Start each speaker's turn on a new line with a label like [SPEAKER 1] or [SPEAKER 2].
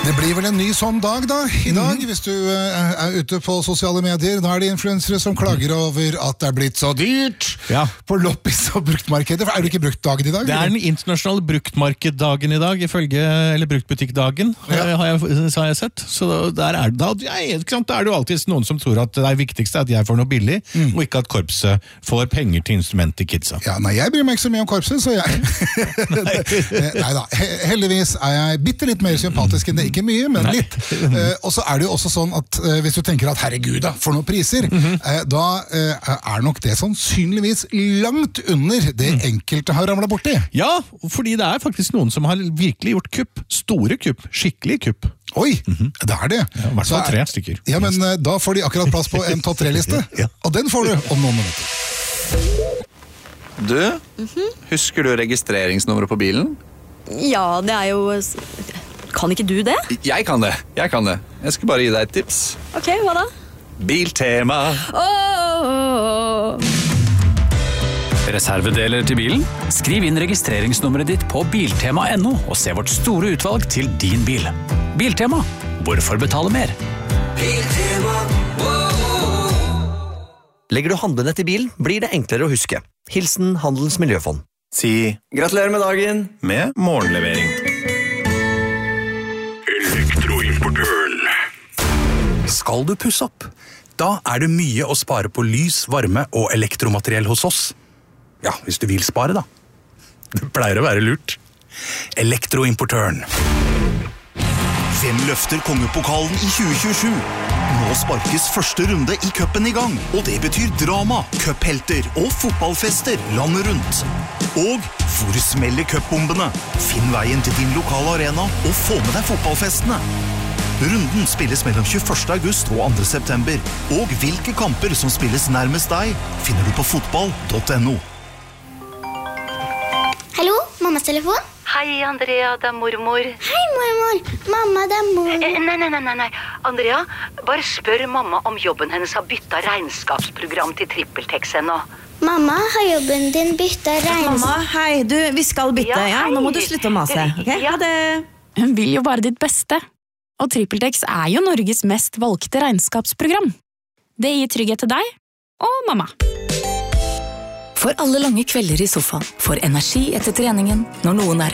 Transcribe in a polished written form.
[SPEAKER 1] Det blir vel en ny sånn dag da, i dag, hvis du er ute på sosiale medier. Da det influensere som klager over at det blitt så dyrt på loppis og bruktmarkedet. For det ikke bruktdagen i dag?
[SPEAKER 2] Det den internasjonale bruktmarkeddagen i dag, eller bruktbutikkdagen, har jeg sett. Så der da er det jo alltid noen som tror at det viktigste er at jeg får noe billig, og ikke at korpset får penger til instrument til kidsa.
[SPEAKER 1] Ja, nei, jeg bryr meg ikke så mye om korpset, så jeg... Neida, heldigvis er jeg bitte litt mer sympatisk enn det. Ikke mye, men litt. Og så det jo også sånn at hvis du tenker at herregud da, for noen priser, da nok det sannsynligvis langt under det enkelte har ramlet borti.
[SPEAKER 2] Ja, fordi det faktisk noen som har virkelig gjort kupp. Store kupp. Skikkelig kupp.
[SPEAKER 1] Oi, det det.
[SPEAKER 2] Ja, I hvert fall 3 stykker.
[SPEAKER 1] Ja, men da får de akkurat plass på en topp 3-liste. Og den får du om noen minutter.
[SPEAKER 3] Du, husker du registreringsnummeret på bilen?
[SPEAKER 4] Ja, det jo... Kan ikke du det?
[SPEAKER 3] Jeg kan det. Jeg skal bare gi deg et tips.
[SPEAKER 4] Ok, hva da?
[SPEAKER 3] Biltema.
[SPEAKER 5] Reservedeler til bilen? Skriv inn registreringsnummeret ditt på biltema.no og se vårt store utvalg til din bil. Biltema. Hvorfor betale mer?
[SPEAKER 6] Biltema. Legger du handlene til bilen, blir det enklere å huske. Hilsen Handelens Miljøfond.
[SPEAKER 7] Si
[SPEAKER 6] gratulerer med dagen
[SPEAKER 7] med morgenlevering.
[SPEAKER 8] Elektroimportøren.
[SPEAKER 7] Skal du pusse opp? Da det mye å spare på lys, varme og elektromateriell hos oss. Ja, hvis du vil spare da. Det pleier å være lurt. Elektroimportøren.
[SPEAKER 9] Hvem løfter kongepokalen i 2027? Nå sparkes første runde i cupen i gang, og det betyr drama, cuphelter og fotballfester landet rundt. Og hvor smeller cupbombene? Finn veien til din lokale arena og få med deg fotballfestene. Runden spilles mellom 21. august og 2. september, og hvilke kamper som spilles nærmest deg, finner du på fotball.no.
[SPEAKER 10] Hallo, mammas telefon?
[SPEAKER 11] Hei, Andrea, det mormor.
[SPEAKER 10] Hei, mormor. Mamma, det mormor.
[SPEAKER 11] Nei. Andrea, bare spør mamma om jobben hennes har byttet regnskapsprogram til TrippelTex ennå.
[SPEAKER 10] Mamma, har jobben din byttet
[SPEAKER 12] Mamma, hei, vi skal bytte, ja? Nå må du slutte å mase, ok?
[SPEAKER 11] Ja.
[SPEAKER 12] Ha det.
[SPEAKER 13] Hun vil jo bare ditt beste. Og TrippelTex jo Norges mest valgte regnskapsprogram. Det gir trygghet til deg og mamma.
[SPEAKER 14] For alle lange kvelder i sofaen, for energi etter treningen, når noen